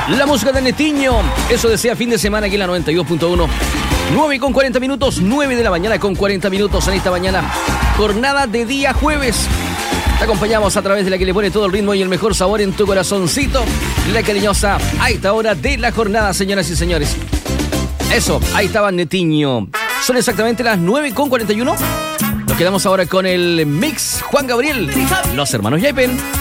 La música de Netiño. Eso desea fin de semana aquí en la 92.1. 9:40 minutos, 9 de la mañana con 40 minutos en esta mañana. Jornada de día jueves. Te acompañamos a través de la que le pone todo el ritmo y el mejor sabor en tu corazoncito. La cariñosa a esta hora de la jornada, señoras y señores. Eso, ahí estaba Netiño. Son exactamente las 9:41. Nos quedamos ahora con el mix Juan Gabriel, los hermanos Yaipen.